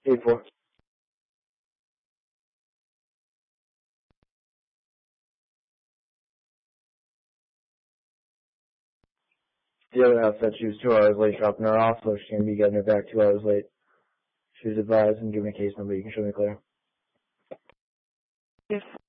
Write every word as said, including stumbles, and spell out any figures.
eight four. The other half said she was two hours late dropping her off, so she's going to be getting her back two hours late. She was advised and given a case number. You can show me clear. Yes.